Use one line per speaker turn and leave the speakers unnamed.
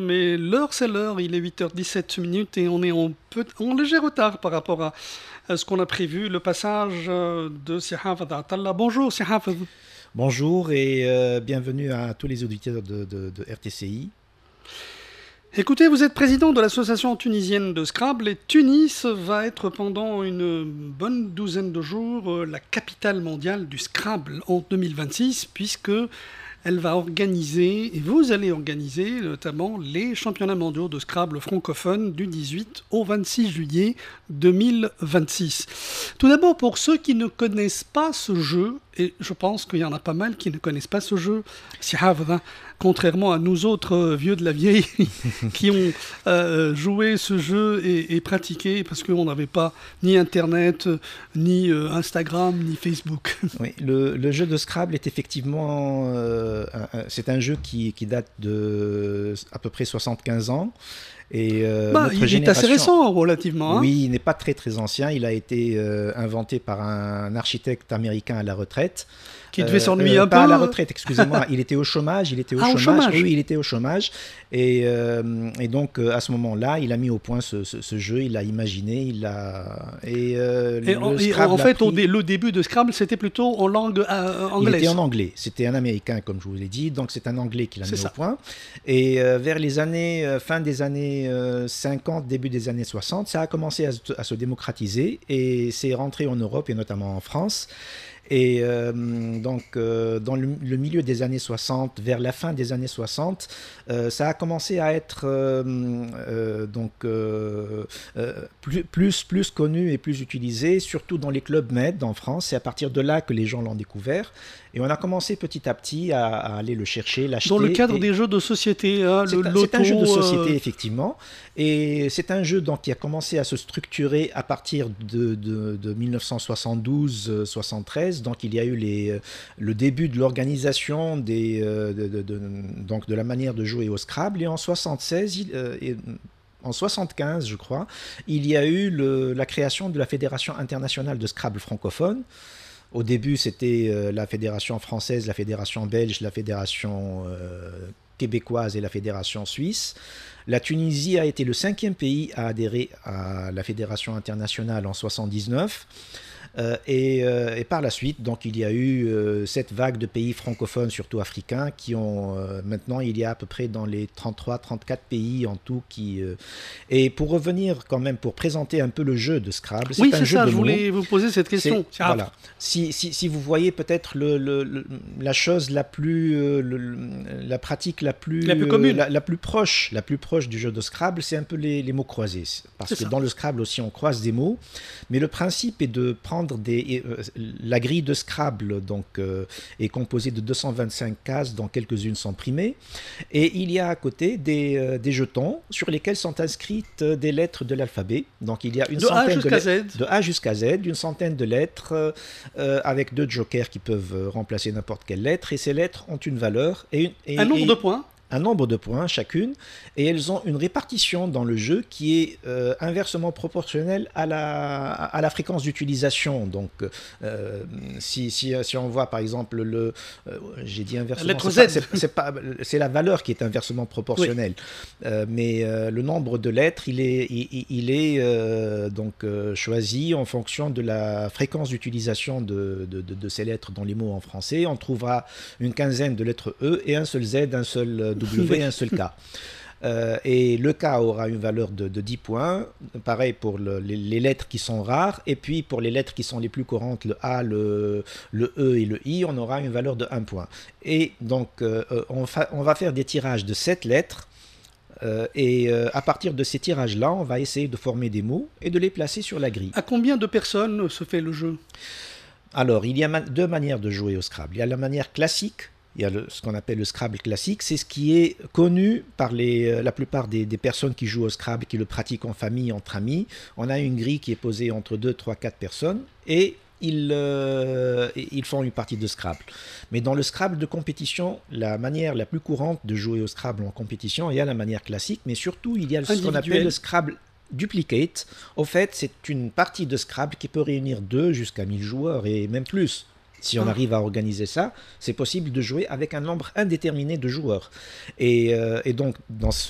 mais l'heure c'est l'heure, il est 8h17 et on est en léger retard par rapport à ce qu'on a prévu, le passage de Si Hafez Atallah. Bonjour Si Hafez.
Bonjour et bienvenue à tous les auditeurs de RTCI.
Écoutez, vous êtes président de l'association tunisienne de Scrabble et Tunis va être pendant une bonne douzaine de jours la capitale mondiale du Scrabble en 2026 puisque elle va organiser, et vous allez organiser notamment les championnats mondiaux de Scrabble francophone du 18 au 26 juillet 2026. Tout d'abord, pour ceux qui ne connaissent pas ce jeu, et je pense qu'il y en a pas mal qui ne connaissent pas ce jeu, Si Hafez, contrairement à nous autres vieux de la vieille qui ont joué ce jeu et pratiqué parce qu'on n'avait pas ni Internet, ni Instagram, ni Facebook.
Oui, le jeu de Scrabble est effectivement c'est un jeu qui date de à peu près 75 ans. Et
il est assez récent relativement.
Oui, il n'est pas très très ancien. Il a été inventé par un architecte américain à la retraite.
Qui devait s'ennuyer un peu.
Pas à la retraite, excusez-moi. Il était au chômage.
Au chômage.
Oui, il était au chômage. Et donc, à ce moment-là, il a mis au point ce jeu. Il l'a imaginé.
En fait, le début de Scrabble, c'était plutôt en langue anglaise.
Il était en anglais. C'était un Américain, comme je vous l'ai dit. Donc, c'est un Anglais qui l'a mis au point. Et vers les années, fin des années 50, début des années 60, ça a commencé à se démocratiser. Et c'est rentré en Europe et notamment en France. Et donc, dans le milieu des années 60, vers la fin des années 60, ça a commencé à être plus connu et plus utilisé, surtout dans les clubs med en France. C'est à partir de là que les gens l'ont découvert. Et on a commencé petit à petit à aller le chercher, l'acheter.
Dans le cadre des jeux de société,
c'est un jeu de société, effectivement. Et c'est un jeu donc, qui a commencé à se structurer à partir de 1972-73. Donc il y a eu le début de l'organisation donc de la manière de jouer au Scrabble. Et en 75, je crois, il y a eu la création de la Fédération internationale de Scrabble francophone. Au début, c'était la fédération française, la fédération belge, la fédération québécoise et la fédération suisse. La Tunisie a été le 5e pays à adhérer à la fédération internationale en 1979. Et par la suite, donc, il y a eu cette vague de pays francophones, surtout africains, qui ont maintenant, il y a à peu près dans les 33-34 pays en tout qui... Et pour revenir quand même, pour présenter un peu le jeu de Scrabble,
c'est un jeu de mots. Je voulais vous poser cette question.
Voilà. Si vous voyez peut-être la chose la plus... la pratique la plus
commune.
La plus proche du jeu de Scrabble, c'est un peu les mots croisés. Parce que dans le Scrabble aussi, on croise des mots. Mais le principe est de prendre la grille de Scrabble donc, est composée de 225 cases dont quelques-unes sont primées et il y a à côté des jetons sur lesquels sont inscrites des lettres de l'alphabet. Donc il y a une centaine de A jusqu'à Z, une centaine de lettres avec 2 jokers qui peuvent remplacer n'importe quelle lettre et ces lettres ont une valeur et
un nombre de points.
Un nombre de points chacune, et elles ont une répartition dans le jeu qui est inversement proportionnelle à la fréquence d'utilisation. Donc, si on voit par exemple j'ai dit inversement,
la lettre Z.
C'est la valeur qui est inversement proportionnelle. Oui. Mais le nombre de lettres, il est choisi en fonction de la fréquence d'utilisation de ces lettres dans les mots en français. On trouvera une quinzaine de lettres E et un seul Z, un seul W et un seul K. Et le K aura une valeur de 10 points, pareil pour les lettres qui sont rares, et puis pour les lettres qui sont les plus courantes, le A, le E et le I, on aura une valeur de 1 point. Et donc on va faire des tirages de 7 lettres, et à partir de ces tirages-là, on va essayer de former des mots et de les placer sur la grille.
À combien de personnes se fait le jeu ?
Alors, il y a 2 manières de jouer au Scrabble. Il y a la manière classique. Il y a ce qu'on appelle le Scrabble classique, c'est ce qui est connu par la plupart des personnes qui jouent au Scrabble, qui le pratiquent en famille, entre amis. On a une grille qui est posée entre 2, 3, 4 personnes et ils font une partie de Scrabble. Mais dans le Scrabble de compétition, la manière la plus courante de jouer au Scrabble en compétition, il y a la manière classique, mais surtout il y a ce qu'on appelle le Scrabble Duplicate. Au fait, c'est une partie de Scrabble qui peut réunir 2 jusqu'à 1000 joueurs et même plus. Si on arrive à organiser ça, c'est possible de jouer avec un nombre indéterminé de joueurs. Et donc, dans